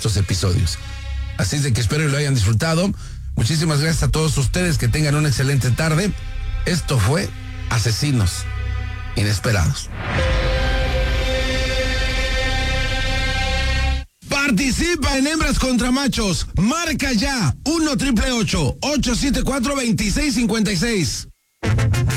estos episodios. Así es de que espero que lo hayan disfrutado. Muchísimas gracias a todos ustedes, que tengan una excelente tarde. Esto fue Asesinos Inesperados. Participa en Hembras contra Machos. Marca ya 1-888-874-2656.